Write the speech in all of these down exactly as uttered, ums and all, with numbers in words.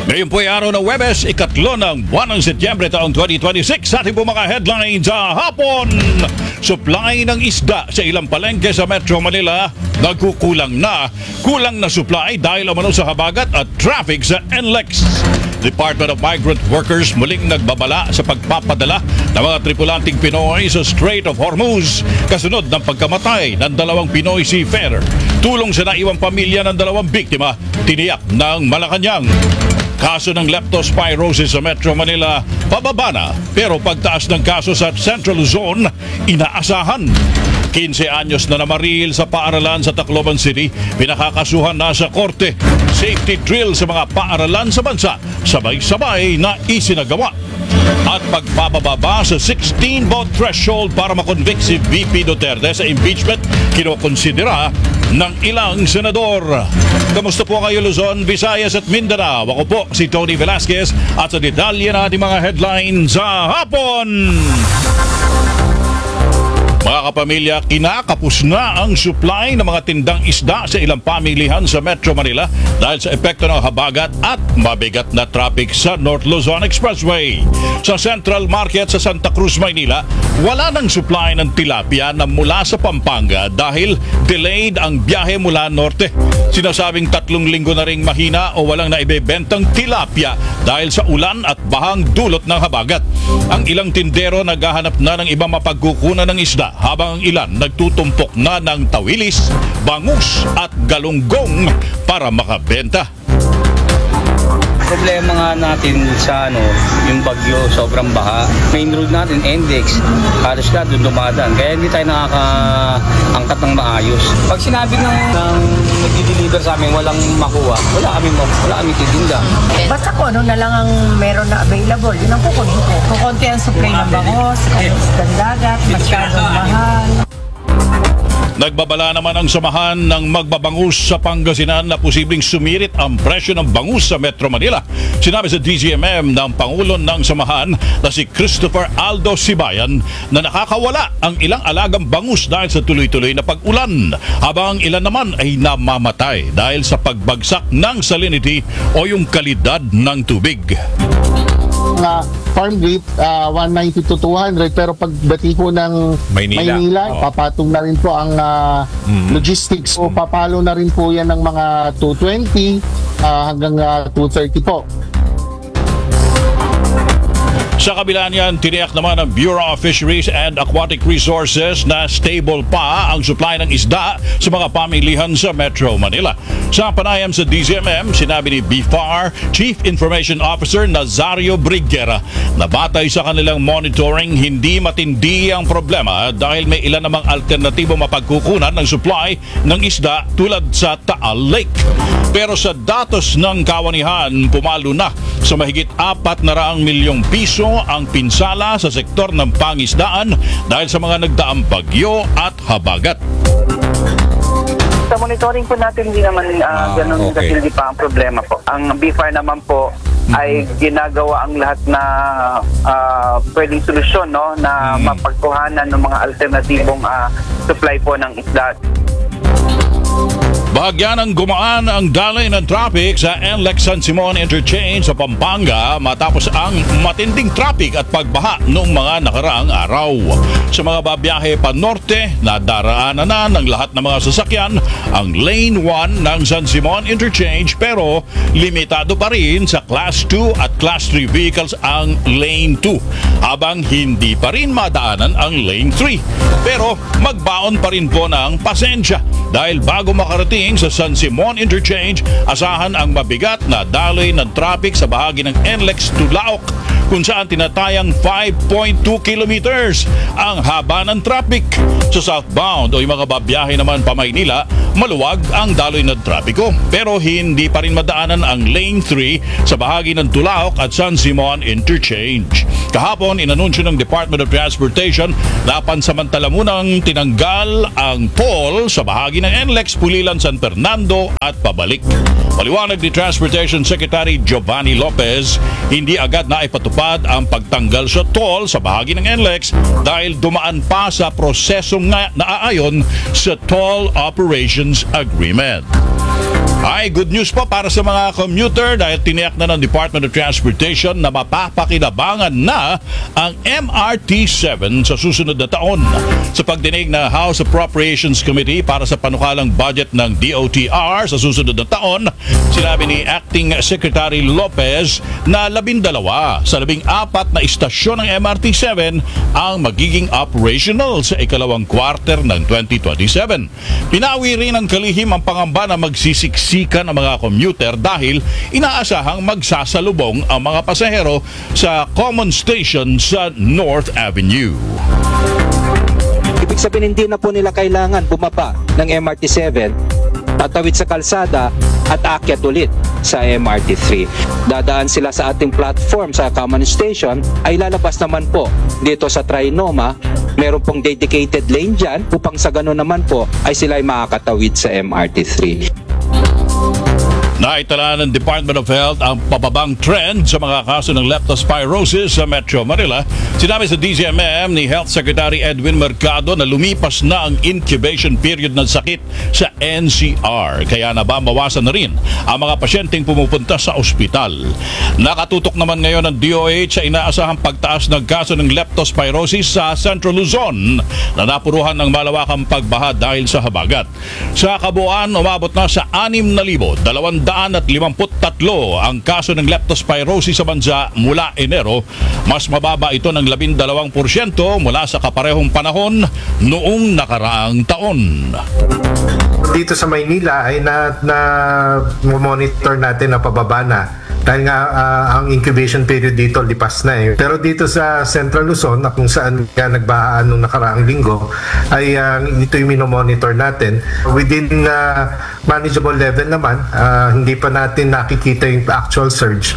Ngayon po ay araw ng Huwebes, ikatlo ng buwan ng Setyembre taong twenty twenty-six. Sa ating po mga headlines sa hapon. Supply ng isda sa ilang palengke sa Metro Manila nagkukulang na. Kulang na supply dahil umano sa habagat at traffic sa N L E X. Department of Migrant Workers muling nagbabala sa pagpapadala ng mga tripulanting Pinoy sa Strait of Hormuz kasunod ng pagkamatay ng dalawang Pinoy seafarer. Tulong sa naiwang pamilya ng dalawang biktima, tiniyak ng Malacanang. Kaso ng leptospirosis sa Metro Manila, pababa na, pero pagtaas ng kaso sa Central Luzon, inaasahan. quince anyos na namaril sa paaralan sa Tacloban City, pinakakasuhan na sa korte. Safety drill sa mga paaralan sa bansa, sabay-sabay na isinagawa. At pagpapababa sa sixteen vote threshold para makonvict si V P Duterte sa impeachment, kinokonsidera ng ilang senador. Kamusta po kayo Luzon, Visayas at Mindanao? Ako po si Tony Velasquez at sa detalye na ating mga headlines sa hapon. Mga kapamilya, kinakapos na ang supply ng mga tindang isda sa ilang pamilihan sa Metro Manila dahil sa epekto ng habagat at mabigat na traffic sa North Luzon Expressway. Sa Central Market sa Santa Cruz, Maynila, wala nang supply ng tilapia na mula sa Pampanga dahil delayed ang biyahe mula norte. Sinasabing tatlong linggo na ring mahina o walang naibebentang tilapia dahil sa ulan at bahang dulot ng habagat. Ang ilang tindero naghahanap na ng ibang mapagkukunan ng isda habang ang ilan nagtutumpok na ng tawilis, bangus at galunggong para makabenta. Problema nga natin sa ano, yung bagyo, sobrang baha. Main road natin, index, halos ka doon dumadaan. Kaya hindi tayo nakakaangkat ng maayos. Pag sinabi ng, ng nag-deliver sa amin, walang makuha, wala kami, wala kami titinda. Basta kung ano na lang ang meron na available, yun ang kukunin ko. Kung konti ang supply ng bangos, kung isdang dagat, masyadong mahal. Nagbabala naman ang samahan ng magbabangus sa Pangasinan na posibleng sumirit ang presyo ng bangus sa Metro Manila. Sinabi sa D Z M M ng Pangulo ng samahan na si Christopher Aldo Sibayan na nakakawala ang ilang alagang bangus dahil sa tuloy-tuloy na pag-ulan, habang ang ilan naman ay namamatay dahil sa pagbagsak ng salinity o yung kalidad ng tubig. Na farm gate uh, one ninety to two hundred, pero pagdating po ng Maynila, Maynila oh. papatong na rin po ang uh, mm-hmm. logistics. So papalo na rin po yan ng mga two twenty uh, hanggang uh, two thirty po. Sa kabila niyan, tiniyak naman ng Bureau of Fisheries and Aquatic Resources na stable pa ang supply ng isda sa mga pamilihan sa Metro Manila. Sa panayam sa D Z M M, sinabi ni B F A R Chief Information Officer Nazario Briguera na batay sa kanilang monitoring, hindi matindi ang problema dahil may ilan namang alternatibo mapagkukunan ng supply ng isda tulad sa Taal Lake. Pero sa datos ng kawanihan, pumalo na sa mahigit apat na raang milyong piso ang pinsala sa sektor ng pangisdaan dahil sa mga nagdaang bagyo at habagat. Sa monitoring po natin, hindi naman uh, ah, ganun okay. Kasi pa ang problema po. Ang B F A R naman po mm-hmm. ay ginagawa ang lahat na uh, pwedeng solusyon, no, na mm-hmm. mapagkuhanan ng mga alternatibong uh, supply po ng isda. Bahagya ng gumaan ang daloy ng traffic sa N L E X San Simon Interchange sa Pampanga matapos ang matinding traffic at pagbaha noong mga nakaraang araw. Sa mga babiyahe pa norte, nadaraanan na ng lahat ng mga sasakyan ang Lane one ng San Simon Interchange, pero limitado pa rin sa Class two at Class three vehicles ang Lane two, habang hindi pa rin madaanan ang Lane three. Pero magbaon pa rin po ng pasensya dahil bago makarating sa San Simon Interchange, asahan ang mabigat na daloy ng traffic sa bahagi ng N L E X to Laok, kung saan tinatayang five point two kilometers ang haba ng traffic. Sa southbound o yung mga babiyahe naman pa Maynila, maluwag ang daloy ng trapiko, pero hindi pa rin madaanan ang Lane three sa bahagi ng Tulaok at San Simon Interchange. Kahapon, inanunsyo ng Department of Transportation na pansamantala munang tinanggal ang toll sa bahagi ng N L E X Pulilan San Fernando at pabalik. Paliwanag ni Transportation Secretary Giovanni Lopez, hindi agad na ipatupad ang pagtanggal sa toll sa bahagi ng N L E X dahil dumaan pa sa prosesong na naaayon sa Toll Operations Agreement. Ay, good news po para sa mga commuter dahil tiniyak na ng Department of Transportation na mapapakinabangan na ang M R T seven sa susunod na taon. Sa pagdinig na House Appropriations Committee para sa panukalang budget ng D O T R sa susunod na taon, sinabi ni Acting Secretary Lopez na labindalawa sa labing apat na istasyon ng M R T seven ang magiging operational sa ikalawang quarter ng twenty twenty-seven. Pinawi rin ng kalihim ang pangamba na magsisiksikan ang mga commuter dahil inaasahang magsasalubong ang mga pasahero sa common station sa North Avenue. Ibig sabihin, hindi na po nila kailangan bumaba ng M R T seven, tatawid sa kalsada at aakyat ulit sa M R T three. Dadaan sila sa ating platform sa common station, ay lalabas naman po dito sa Trinoma. Meron pong dedicated lane dyan upang sa gano'n naman po ay sila ay makakatawid sa M R T three. Naitala ng Department of Health ang pababang trend sa mga kaso ng leptospirosis sa Metro Manila. Sinabi sa D Z M M ni Health Secretary Edwin Mercado na lumipas na ang incubation period ng sakit sa N C R. Kaya nababawasan na rin ang mga pasyenteng pumupunta sa ospital. Nakatutok naman ngayon ng D O H sa inaasahang pagtaas ng kaso ng leptospirosis sa Central Luzon na napuruhan ng malawakang pagbaha dahil sa habagat. Sa kabuuan, umabot na sa anim na libo dalawang daan at limamput tatlo ang kaso ng leptospirosis sa bansa mula Enero. Mas mababa ito ng labindalawang porsyento mula sa kaparehong panahon noong nakaraang taon. Dito sa Maynila ay na, na monitor natin na pababa na. Dahil nga uh, ang incubation period dito lipas na eh. Pero dito sa Central Luzon, na kung saan nga nagbahaan nung nakaraang linggo, ay uh, ito yung minomonitor natin. Within uh, manageable level naman, uh, hindi pa natin nakikita yung actual surge.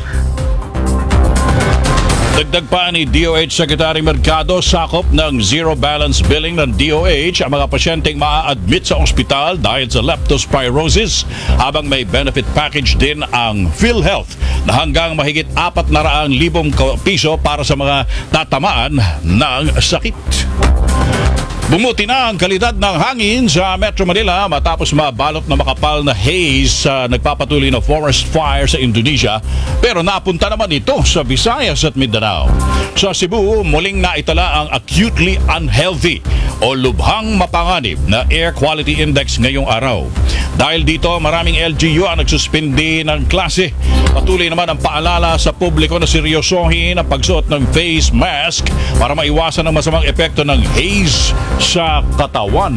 Dagdag pa ni D O H Secretary Mercado, sakop ng zero balance billing ng D O H ang mga pasyenteng maa-admit sa ospital dahil sa leptospirosis, habang may benefit package din ang PhilHealth na hanggang mahigit apat na raang libong piso para sa mga tatamaan ng sakit. Bumuti na ang kalidad ng hangin sa Metro Manila matapos mabalot na makapal na haze sa nagpapatuloy na forest fire sa Indonesia, pero napunta naman ito sa Visayas at Mindanao. Sa Cebu, muling naitala ang acutely unhealthy o lubhang mapanganib na air quality index ngayong araw. Dahil dito, maraming L G U ang nagsuspindi ng klase. Patuloy naman ang paalala sa publiko na seryosohin ang pagsuot ng face mask para maiwasan ang masamang epekto ng haze sa katawan.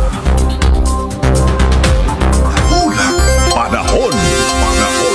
Panahon. Panahon.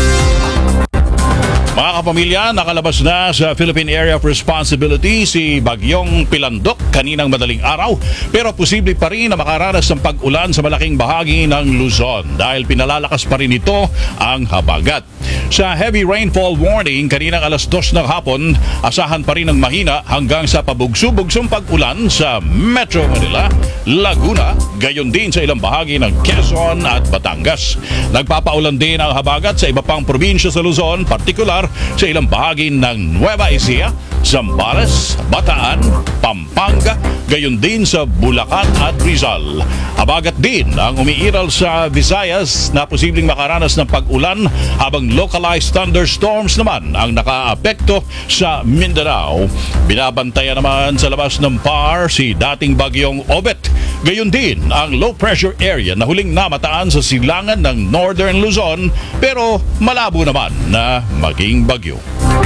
Mga kapamilya, nakalabas na sa Philippine Area of Responsibility si Bagyong Pilandok kaninang madaling araw, pero posible pa rin na makaranas ng pag-ulan sa malaking bahagi ng Luzon dahil pinalalakas pa rin ito ang habagat. Sa heavy rainfall warning kaninang alas dos ng hapon, asahan pa rin ang mahina hanggang sa pabugso-bugsong pag-ulan sa Metro Manila, Laguna, gayon din sa ilang bahagi ng Quezon at Batangas. Nagpapaulan din ang habagat sa iba pang probinsya sa Luzon, partikular sa ilang bahagi ng Nueva Ecija, Zambales, Bataan, Pampanga, gayon din sa Bulacan at Rizal. Habagat din ang umiiral sa Visayas na posibleng makaranas ng pag-ulan, habang localized thunderstorms naman ang nakaapekto sa Mindanao. Binabantayan naman sa labas ng P A R si dating bagyong Obet. Gayon din ang low pressure area na huling namataan sa silangan ng Northern Luzon, pero malabo naman na maging bagyo.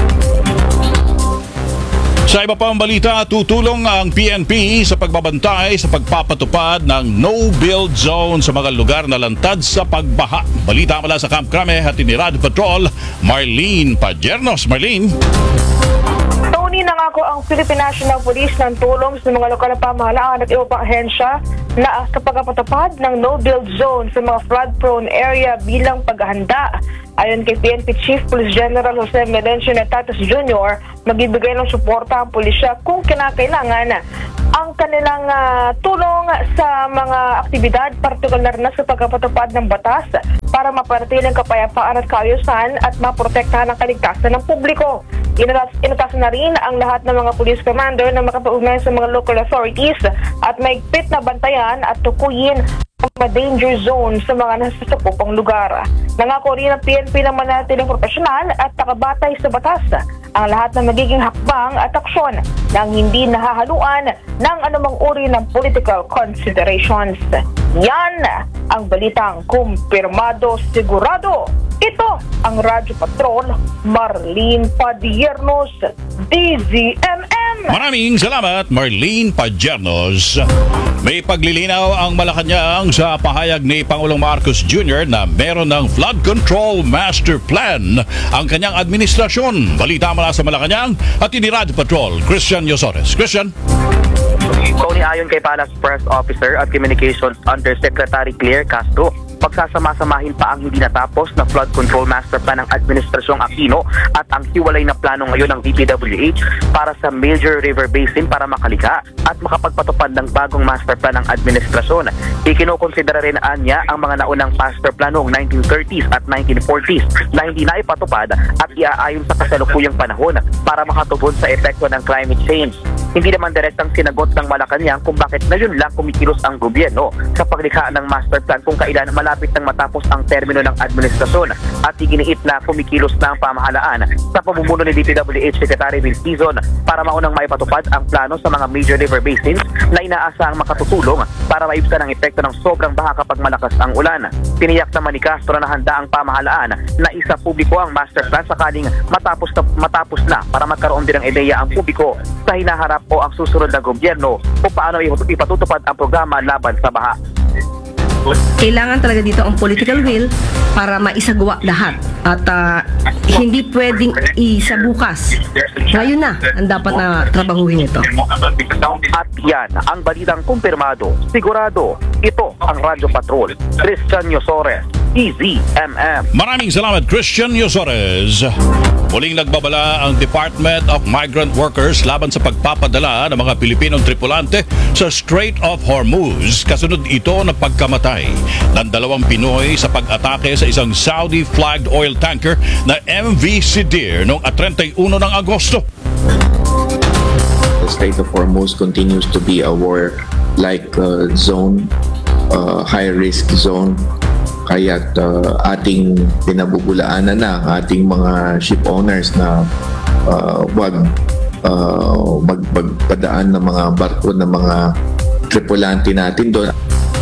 Sa iba pang balita, tutulong ang P N P sa pagbabantay sa pagpapatupad ng no-build zone sa mga lugar na lantad sa pagbaha. Balita mula sa Camp Crame at ni Radyo Patrol, Marlene Padiernos. Marlene. Tony, nangako ang Philippine National Police ng tulong sa mga lokal na pamahalaan at iba pang ahensya na sa pagpapatupad ng no-build zone sa mga flood-prone area bilang paghahanda. Ayon kay P N P Chief Police General Jose Melencio Natatas Junior, magbibigay ng suporta ang pulisya kung kinakailangan ang kanilang uh, tulong sa mga aktibidad, partikular na sa pagpapatupad ng batas para mapanatiling kapayapaan at kaayusan at maprotektahan ang kaligtasan ng publiko. Inutas, inutasan na rin ang lahat ng mga police commander na makapag-ugnay sa mga local authorities at maigpit na bantayan at tukuyin mga danger zone sa mga nasasakupang lugar. Nangako rin ang P N P na manatiling profesional at nakabatay sa batas ang lahat ng magiging hakbang at aksyon nang hindi nahahaluan ng anumang uri ng political considerations. Yan ang balitang kumpirmado sigurado. Ito ang Radyo Patrol, Marlene Padiernos, D Z M M. Maraming salamat, Marlene Padiernos. May paglilinaw ang Malacanang sa pahayag ni Pangulong Marcos Junior na meron ng flood control master plan ang kanyang administrasyon. Balita mula sa Malacanang at ini Radyo Patrol, Christian Yosores. Christian? Tony, ayon kay Palace Press Officer at Communications Undersecretary Claire Castro, pagsasama-samahin pa ang hindi natapos na flood control master plan ng Administrasyong Aquino at ang hiwalay na plano ngayon ng D P W H para sa major river basin para makalikha at makapagpatupad ng bagong master plan ng administrasyon. Ikinokonsidera rin anya ang mga naunang master plan noong nineteen thirties at nineteen forties na hindi na ipatupad at iaayon sa kasalukuyang panahon para makatugon sa epekto ng climate change. Hindi naman direktang sinagot ng Malacanang kung bakit ngayon lang kumikilos ang gobyerno sa paglikha ng master plan kung kailan malapit nang matapos ang termino ng administrasyon at iginiit na kumikilos na ang pamahalaan sa pamumuno ni D P W H Secretary Bill Tizon para maunang maipatupad ang plano sa mga major river basins na inaasahang makatutulong para maibsan ang epekto ng sobrang baha kapag malakas ang ulan. Tiniyak naman ni Castro na handa ang pamahalaan na isa publiko ang master plan sakaling matapos na, matapos na para magkaroon din ng ideya ang publiko sa hinaharap o ang susunod na gobyerno o paano ipatutupad ang programa laban sa baha. Kailangan talaga dito ang political will para maisagawa lahat at uh, hindi pwedeng isa bukas. Ngayon na ang dapat na trabahuhin ito. At yan ang balitang kumpirmado, sigurado. Ito ang Radyo Patrol, Christian Yosores, D Z M M. Maraming salamat, Christian Yosores. Muling nagbabala ang Department of Migrant Workers laban sa pagpapadala ng mga Pilipinong tripulante sa Strait of Hormuz. Kasunod ito ng pagkamatay ng dalawang Pinoy sa pag-atake sa isang Saudi-flagged oil tanker na M V Sidir noong thirty-one ng Agosto. The Strait of Hormuz continues to be a war-like uh, zone, uh, high-risk zone. Kaya't uh, ating pinabubulaanan na ating mga ship owners na uh, wag uh, mag magpadaan ng mga barko ng mga tripulante natin doon.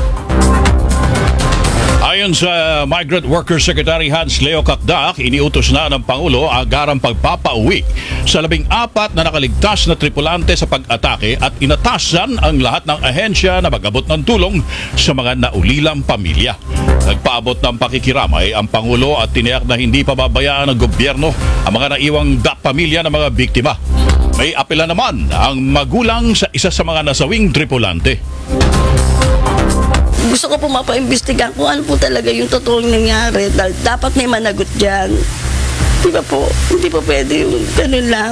Ayon sa Migrant Workers Secretary Hans Leo Kakdak, iniutos na ng Pangulo ang agarang pagpapauwi sa labing apat na nakaligtas na tripulante sa pag-atake at inatasan ang lahat ng ahensya na mag-abot ng tulong sa mga naulilang pamilya. Nagpaabot ng pakikiramay ang Pangulo at tiniyak na hindi pababayaan ng gobyerno ang mga naiwang da pamilya ng mga biktima. May apela naman ang magulang sa isa sa mga nasawing tripulante. Gusto ko po mapaimbestigahan kung ano po talaga yung totoong nangyari dahil dapat may managot dyan. Di ba po? Hindi po pwede yung ganun lang.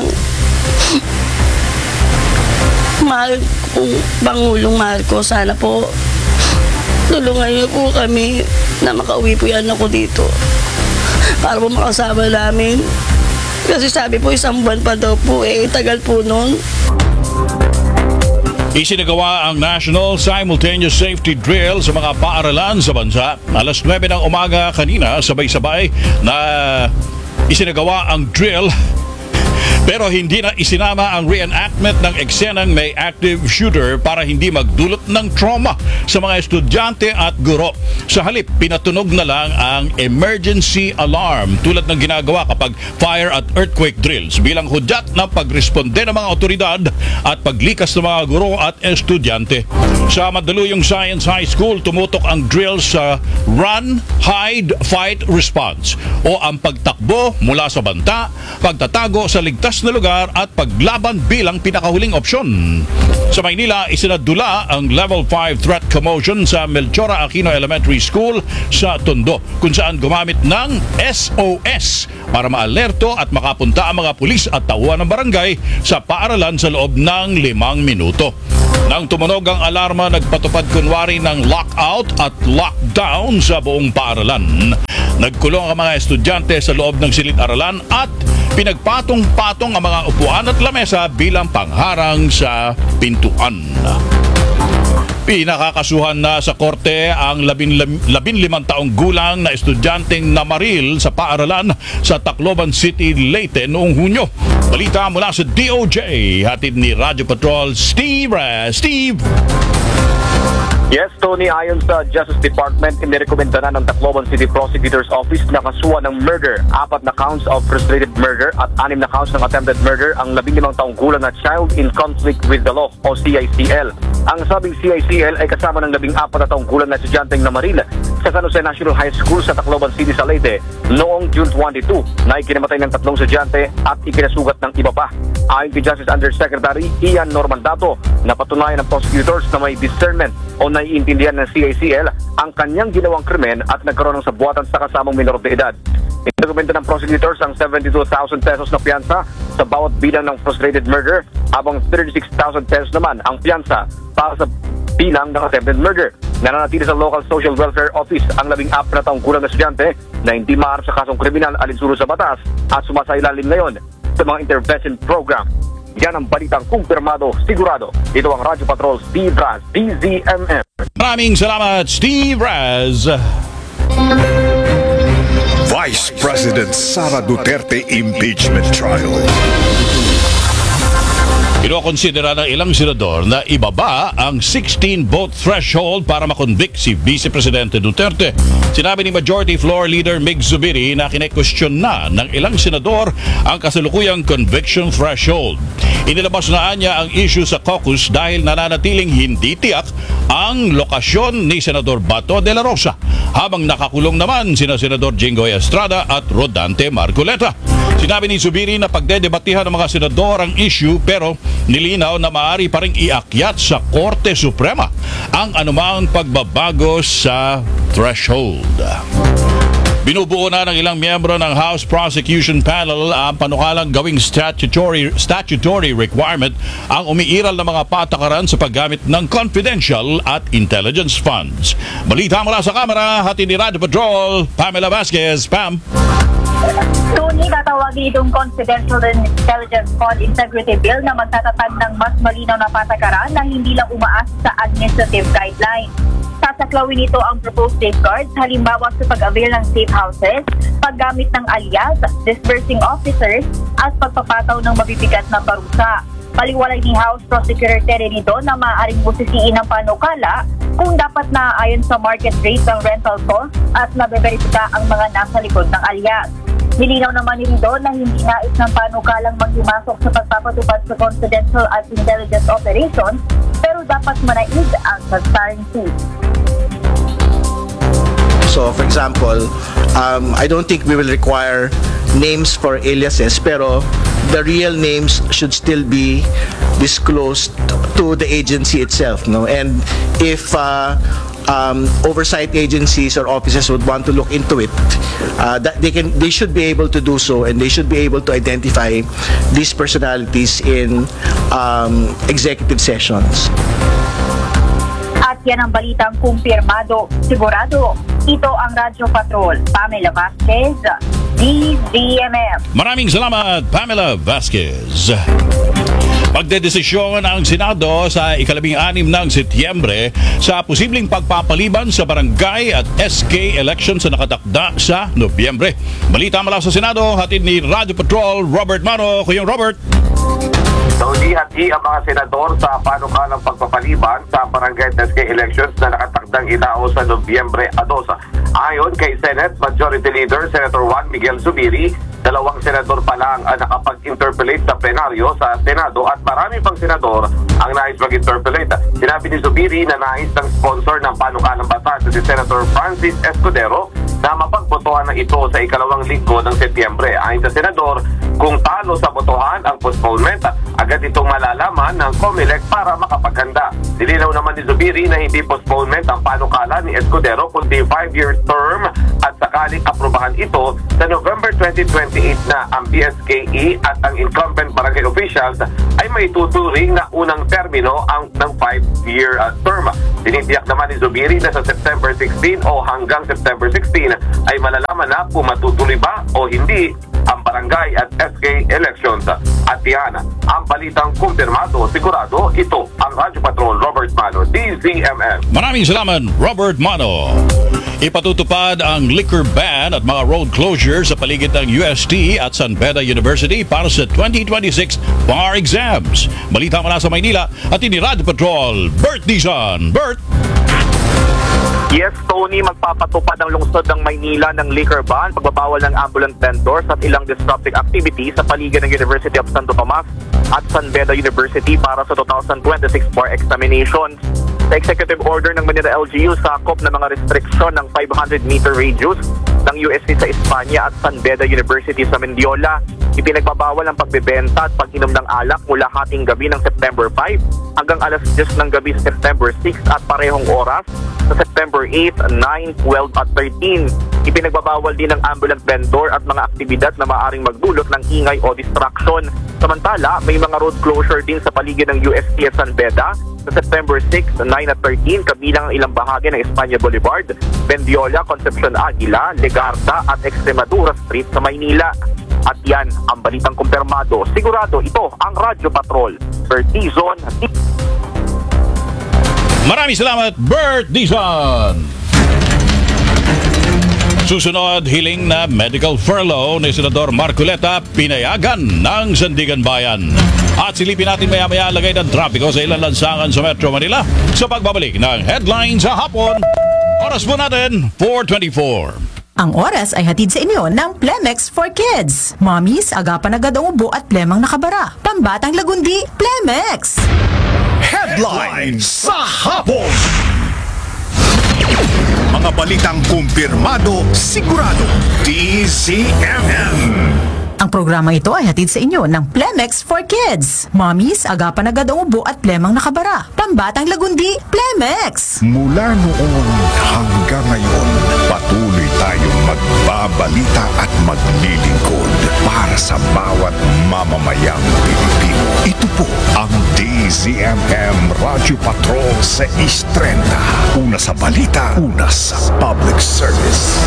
Mahal po, Pangulong Marcos, sana po tulungan niyo po kami na makauwi po yan ako dito para po makasama namin. Kasi sabi po isang buwan pa daw po eh, tagal po nun. Isinagawa ang National Simultaneous Safety Drill sa mga paaralan sa bansa. Alas nuwebe ng umaga kanina, sabay-sabay na isinagawa ang drill pero hindi na isinama ang reenactment ng eksenang may active shooter para hindi magdulot ng trauma sa mga estudyante at guro. Sa halip, pinatunog na lang ang emergency alarm tulad ng ginagawa kapag fire at earthquake drills bilang hudyat ng pagresponde ng mga otoridad at paglikas ng mga guro at estudyante. Sa Mandaluyong Science High School, tumutok ang drill sa Run, Hide, Fight, Response o ang pagtakbo mula sa banta, pagtatago sa ligtas na lugar at paglaban bilang pinakahuling opsyon. Sa Maynila, isinadula ang Level five Threat Commotion sa Melchora Aquino Elementary School sa Tondo kung saan gumamit ng S O S para maalerto at makapunta ang mga pulis at tauhan ng barangay sa paaralan sa loob ng limang minuto. Nang tumunog ang alarma, nagpatupad kunwari ng lockout at lockdown sa buong paaralan. Nagkulong ang mga estudyante sa loob ng silid-aralan at pinagpatong-patong ang mga upuan at lamesa bilang pangharang sa pintuan. Pinakakasuhan na sa korte ang labinlimang taong gulang na estudyanteng namaril sa paaralan sa Tacloban City, Leyte noong Hunyo. Balita mula sa D O J, hatid ni Radyo Patrol Steve Raz. Steve! Yes, Tony, ayon sa Justice Department, inirekomenda na ng Tacloban City Prosecutor's Office na kasuhan ng murder, apat na counts of frustrated murder at anim na counts ng attempted murder ang labing limang taong gulang na child in conflict with the law o C I C L. Ang sabing C I C L ay kasama ng labing apat na taong gulang na estudyanteng namaril sa San Jose National High School sa Tacloban City sa Leyte noong June twenty-second na ikinamatay ng tatlong estudyante at ikinasugat ng iba pa. Ayon kay Justice Undersecretary Ian Normandato, napatunayan ng prosecutors na may discernment o naiintindihan ng C I C L ang kanyang ginawang krimen at nagkaroon ng sabuatan sa kasamang minor de edad. Inirekomenda ng prosecutors ang seventy-two thousand pesos na piyansa sa bawat bilang ng frustrated murder habang thirty-six thousand pesos naman ang piyansa para sa bilang ng attempted murder. Nananatili sa local social welfare office ang labing apat na taong gulang na estudyante na hindi maharap sa kasong kriminal alinsunod sa batas at sumasailalim ngayon sa mga intervention program. Yan ang balitang kumpirmado, sigurado. Ito ang Radyo Patrol Steve Raz, D Z M M. Maraming salamat, Steve Raz. Vice President Sara Duterte impeachment trial. Inokonsidera ng ilang senador na ibaba ang sixteen vote threshold para makonvict si Vice Presidente Duterte. Sinabi ni Majority Floor Leader Mig Zubiri na kine-question na ng ilang senador ang kasalukuyang conviction threshold. Inilabas na niya ang issue sa caucus dahil nananatiling hindi tiyak ang lokasyon ni Senador Bato de la Rosa, habang nakakulong naman sina Senador Jinggoy Estrada at Rodante Marcoleta. Sinabi ni Zubiri na pagdedebatihan ng mga senador ang issue, pero nilinaw na maaari pa ring iakyat sa Korte Suprema ang anumang pagbabago sa threshold. Binubuo na ng ilang miyembro ng House Prosecution Panel ang panukalang gawing statutory, statutory requirement ang umiiral ng mga patakaran sa paggamit ng confidential at intelligence funds. Balita mula sa kamera, hatid ni Radio Patrol, Pamela Vasquez. Pam. Tony, tatawagin itong Confidential and Intelligence Fund Integrity Bill na magtatatag ng mas malinaw na patakaran na hindi lang umaasa sa administrative guidelines. Sasaklawin ito ang proposed safeguards, halimbawa sa pag-avail ng safe houses, paggamit ng alias, disbursing officers, at pagpapataw ng mabibigat na parusa. Paliwalay ni House Prosecutor Terry Nito na maaaring busisiin ng panukala kung dapat naaayon sa market rate ng rental cost at nabeberifika ang mga nasa likod ng alias. Nilinaw naman ni Rido na hindi nais ng panukalang maghimasok sa pagpapatupad sa confidential at intelligence operations, pero dapat manaig ang transparency. So, for example, um, I don't think we will require names for aliases, pero the real names should still be disclosed to the agency itself, no? And if uh, um, oversight agencies or offices would want to look into it, uh, that they can, they should be able to do so, and they should be able to identify these personalities in um, executive sessions. At yan ang balitang kumpirmado, sigurado. Ito ang Radyo Patrol, Pamela Vasquez, D Z M M. Maraming salamat, Pamela Vasquez. Pagdedesisyon ang Senado sa ikalabing anim ng Setyembre sa posibleng pagpapaliban sa barangay at S K elections na nakatakda sa Nobyembre. Balita mula sa Senado, hatid ni Radio Patrol, Robert Mano. Kuyong Robert. Naulihati ang mga senador sa panukalang pagpapaliban sa barangay at S K elections na nakatakdang itao sa Nobyembre two. Ayon kay Senate Majority Leader Senator Juan Miguel Zubiri, dalawang senador pa lang ang nakapag-interpellate sa plenaryo sa Senado at marami pang senador ang nais mag-interpellate. Sinabi ni Zubiri na nais ng sponsor ng panukalang batas si Senator Francis Escudero na mapagbotohan na ito sa ikalawang linggo ng Setyembre. Ayon sa senador, kung talo sa botohan ang postponement, agad itong malalaman ng COMELEC para makapaghanda. Nilinaw naman ni Zubiri na hindi postponement ang panukala ni Escudero kundi five-year term at sakaling aprubahan ito sa November twenty twenty-eight na ang B S K E at ang incumbent barangay officials ay may tuturing na unang termino ang ng five-year uh, term. Tinitiyak naman ni Zubiri na sa September sixteen o hanggang September sixteen ay malalaman na kung matutuloy ba o hindi ang barangay barangay at S K elections. At yan, ang balitang kumpirmado, sigurado, ito ang Radyo Patrol Robert Mano, D Z M M. Maraming salamat, Robert Mano. Ipatutupad ang liquor ban at mga road closures sa paligid ng U S T at San Beda University para sa twenty twenty-six bar exams. Balita mula sa Maynila at ini Radyo Patrol, Bert Dizon. Bert! Yes, Tony, magpapatupad ang lungsod ng Maynila ng liquor ban, pagbabawal ng ambulant vendors at ilang disruptive activities sa paligid ng University of Santo Tomas at San Beda University para sa twenty twenty-six bar examinations. Sa executive order ng Manila L G U, sakop ng mga restriksyon ng five hundred meter radius ng U S T sa Espanya at San Beda University sa Mendiola. Ipinagbabawal ang pagbebenta at pag-inom ng alak mula hating gabi ng September five hanggang alas diyes ng gabi sa September six at parehong oras sa September eight, nine, twelve at thirteen. Ipinagbabawal din ang ambulant vendor at mga aktibidad na maaaring magdulot ng ingay o distraction. Samantala, may mga road closure din sa paligid ng U S T at San Beda sa September six, nine at thirteen, kabilang ang ilang bahagi ng Espanya Boulevard, Mendiola, Concepcion Aguila, Legarda at Extremadura Street sa Maynila. At yan ang balitang kumpirmado. Sigurado ito ang Radyo Patrol. Bert Dizon. Maraming salamat, Bert Dizon. Susunod, hiling na medical furlough ni Senador Marcoleta pinayagan ng Sandigan Bayan. At silipin natin maya-maya lagay ng trapiko sa ilang lansangan sa Metro Manila sa pagbabalik ng headlines sa hapon. Oras po natin, four twenty-four. Ang oras ay hatid sa inyo ng Plemex for Kids. Mommies, agapan agad ang ubo at plemang nakabara. Pambatang lagundi, Plemex! Headlines sa hapon. Mga balitang kumpirmado, sigurado, D Z M M. Ang programa ito ay hatid sa inyo ng Plemex for Kids. Mommies, agapan agad ang ubo at plemang nakabara. Pambatang lagundi, Plemex! Mula noon hanggang ngayon, patuloy tayong magbabalita at maglilingkod para sa bawat mamamayang Pilipino. Ito po ang D Z M M Radyo Patrol sa East trenta. Una sa balita, una sa public service.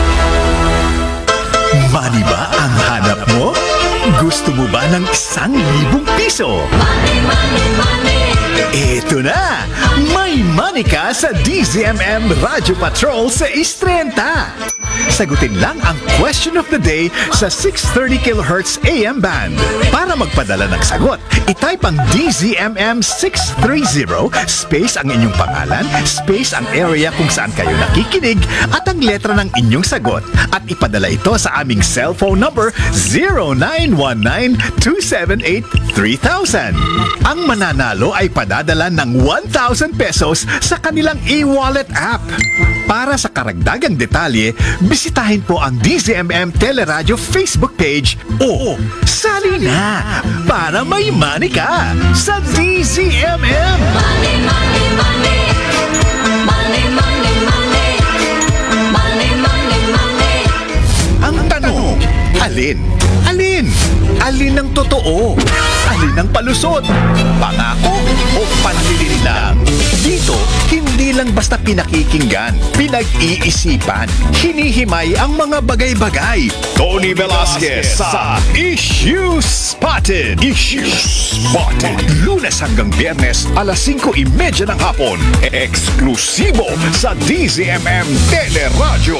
Money ba ang hanap mo? Gusto mo ba ng isang libong piso? Money, money, money! Eto na! May money ka sa D Z M M Radyo Patrol sa East trenta. Sagutin lang ang question of the day sa six thirty kilohertz A M band. Para magpadala ng sagot, itype ang D Z M M six thirty space ang inyong pangalan, space ang area kung saan kayo nakikinig at ang letra ng inyong sagot at ipadala ito sa aming cellphone number zero nine one nine two seven eight three thousand. Ang mananalo ay padadala ng one thousand pesos sa kanilang e-wallet app. Para sa karagdagang detalye, bisitahin po ang D Z M M Teleradio Facebook page o sali na para may money ka sa D Z M M. Money, money, money. Money, money, money. Money, money, money. Ang tanong, alin? Alin? Alin ang totoo? Alin ang palusot? Pangako o panlilin lang? Dito, hindi lang basta pinakikinggan, pinag-iisipan, hinihimay ang mga bagay-bagay. Tony Velasquez sa Issue Spotted. Issue Spotted. Lunes hanggang Biyernes, alas singko trenta ng hapon. Eksklusibo sa D Z M M Teleradyo.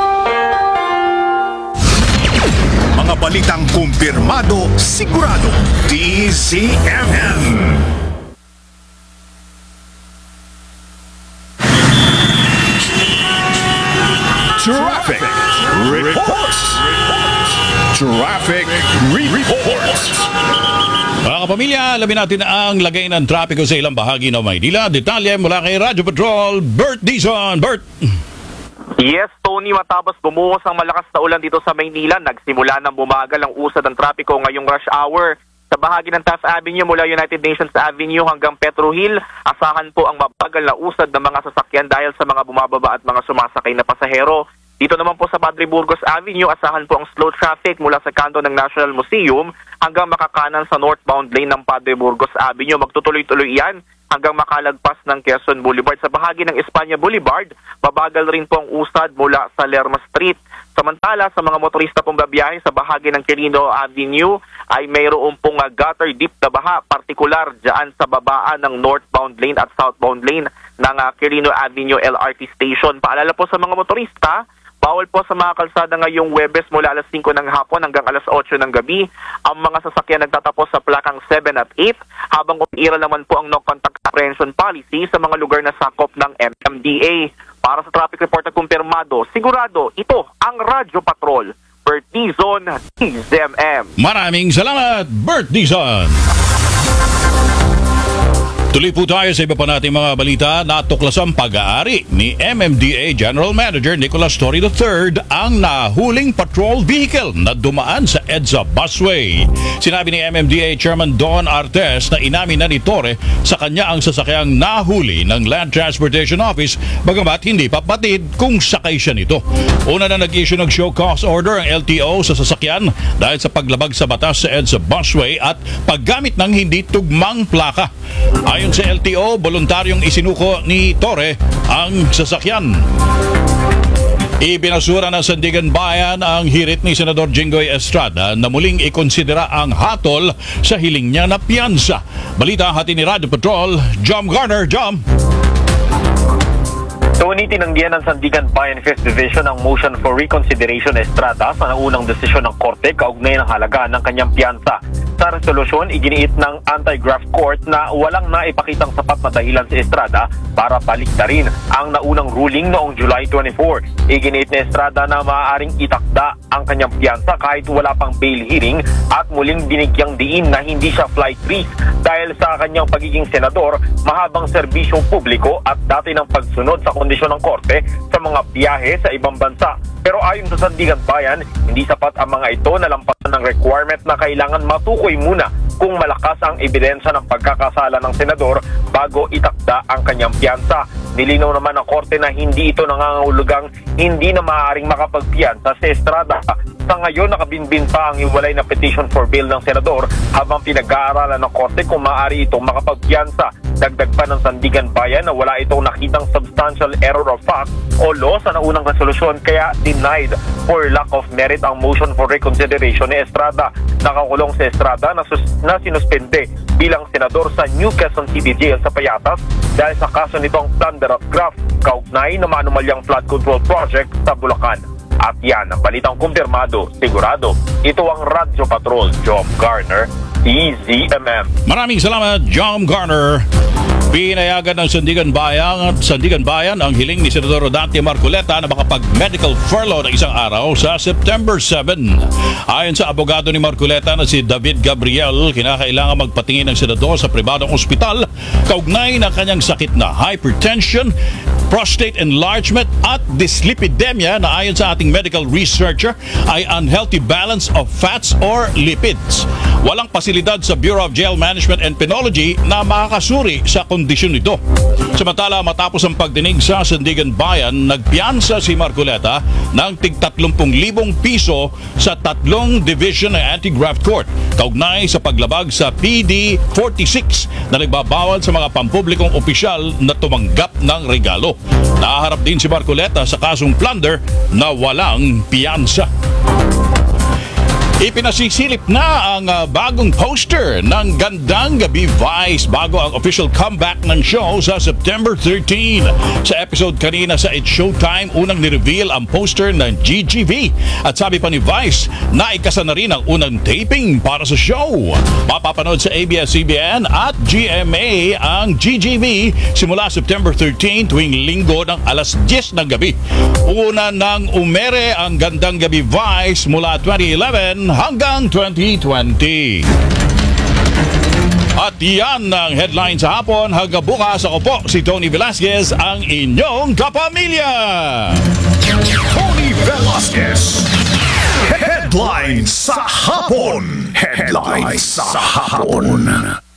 Mga balitang kumpirmado, sigurado, D Z M M. Traffic Reports. Traffic Reports. Mga kapamilya, alamin natin ang lagay ng trapiko sa ilang bahagi ng Maynila. Detalye mula kay Radyo Patrol, Bert Dizon. Bert! Yes, Tony, matapos bumuhos ang malakas na ulan dito sa Maynila, nagsimula ng bumagal ang usad ng trapiko ngayong rush hour. Sa bahagi ng Taft Avenue mula United Nations Avenue hanggang Petro Hill, asahan po ang mabagal na usad ng mga sasakyan dahil sa mga bumababa at mga sumasakay na pasahero. Dito naman po sa Padre Burgos Avenue, asahan po ang slow traffic mula sa kanto ng National Museum hanggang makakanan sa northbound lane ng Padre Burgos Avenue. Magtutuloy-tuloy yan hanggang makalagpas ng Quezon Boulevard. Sa bahagi ng Espanya Boulevard, mabagal rin po ang usad mula sa Lerma Street. Samantala, sa mga motorista pong babiyahe sa bahagi ng Quirino Avenue ay mayroon pong uh, gutter deep na baha, partikular dyan sa babaan ng northbound lane at southbound lane ng uh, Quirino Avenue L R T Station. Paalala po sa mga motorista, bawal po sa mga kalsada ngayong Huwebes mula alas singko ng hapon hanggang alas otso ng gabi ang mga sasakyan nagtatapos sa plakang seven at eight, habang umiiral naman po ang no contact apprehension policy sa mga lugar na sakop ng M M D A. Para sa traffic report na kumpirmado, sigurado, ito ang Radyo Patrol, Bert Dizon, D Z M M. Maraming salamat, Bert Dizon. Tuloy po tayo sa iba pa nating mga balita. Natuklasang pag-aari ni M M D A General Manager Nicholas Torre the third ang nahuling patrol vehicle na dumaan sa EDSA busway. Sinabi ni M M D A Chairman Don Artes na inamin na ni Torre sa kanya ang sasakyang nahuli ng Land Transportation Office, bagamat hindi pa patid kung sakay siya nito. Una na nag-issue ng show cause order ang L T O sa sasakyan dahil sa paglabag sa batas sa EDSA busway at paggamit ng hindi tugmang plaka. Ayon sa L T O, voluntaryong isinuko ni Torre ang sasakyan. Ibinasura ng Sandigan Bayan ang hirit ni Senador Jinggoy Estrada na muling ikonsidera ang hatol sa hiling niya na piyansa. Balita hati ni Radyo Patrol, Jom Garner. Jom! Tony, tinanggihan ng Sandigan Bayan Fifth Division ang motion for reconsideration ni Estrada sa naunang desisyon ng Korte kaugnay ng halaga ng kanyang piyansa. Sa resolusyon, iginiit ng Anti-Graft Court na walang naipakitang sapat na dahilan si Estrada para baliktarin ang naunang ruling noong July twenty-fourth. Iginiit ni Estrada na maaaring itakda ang kanyang piyansa kahit wala pang bail hearing at muling binigyang diin na hindi siya flight risk dahil sa kanyang pagiging senador, mahabang serbisyong publiko at dati ng pagsunod sa kondisyon ng korte sa mga biyahe sa ibang bansa. Pero ayon sa Sandigan Bayan, hindi sapat ang mga ito na lampasan ng requirement na kailangan matukoy muna kung malakas ang ebidensya ng pagkakasala ng senador bago itakda ang kanyang piyansa. Nilinaw naman ng korte na hindi ito nangangahulugang hindi na maaaring makapagpiyansa si Estrada. Sa ngayon, nakabinbin pa ang hiwalay na petition for bail ng senador habang pinag-aaralan ng korte kung maaari itong makapagpiyansa. Dagdag pa ng Sandigan Bayan na wala itong nakitang substantial error of fact o law sa naunang resolusyon kaya denied for lack of merit ang motion for reconsideration ni Estrada. Nakakulong si Estrada na, sus- na sinuspende bilang senador sa New Quezon City Jail sa Payatas dahil sa kaso nitong plunder of graft kaugnay na maanumalyang flood control project sa Bulacan. At yan ang balitang kumpirmado, sigurado. Ito ang Radyo Patrol, Jom Garner, D Z M M. Maraming salamat, Jom Garner. Pinayagan ng Sandigan Bayan at Sandigan Bayan ang hiling ni Senador Rodante Marcoleta na makapag-medical furlough ng isang araw sa September seventh. Ayon sa abogado ni Marcoleta na si David Gabriel, kinakailangan magpatingin ng senador sa pribadong ospital kaugnay ng kanyang sakit na hypertension, prostate enlargement at dyslipidemia na ayon sa ating medical researcher ay unhealthy balance of fats or lipids. Walang pasilidad sa Bureau of Jail Management and Penology na makakasuri sa kondisyon nito. Samantala, matapos ang pagdinig sa Sandigan Bayan, nagpiyansa si Marcoleta ng tig tatlumpung libong piso sa tatlong division ng Anti-Graft Court kaugnay sa paglabag sa P D forty-six na nagbabawal sa mga pampublikong opisyal na tumanggap ng regalo. Naharap din si Marcoleta sa kasong plunder na walang piyansa. Ipinasisilip na ang uh, bagong poster ng Gandang Gabi Vice bago ang official comeback ng show sa September thirteenth. Sa episode kanina sa It's Showtime, unang nireveal ang poster ng G G V. At sabi pa ni Vice, naikasa na rin ang unang taping para sa show. Mapapanood sa A B S C B N at G M A ang G G V simula September thirteenth tuwing linggo ng alas diyes ng gabi. Una nang umere ang Gandang Gabi Vice mula twenty eleven hanggang twenty twenty. At yan ang headline sa hapon. Hanggang bukas, ako po si Tony Velasquez, ang inyong kapamilya. Tony Velasquez. Headlines sa hapon. Headlines sa hapon.